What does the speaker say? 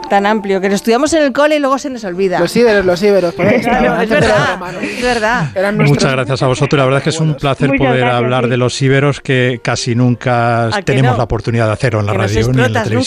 tan amplio, que lo estudiamos en el cole y luego se nos olvida. Los íberos. Claro, es verdad. Muchas gracias a vosotros. La verdad es que es un placer poder hablar de los íberos, que casi nunca tenemos la oportunidad de hacerlo en la radio ni en la televisión.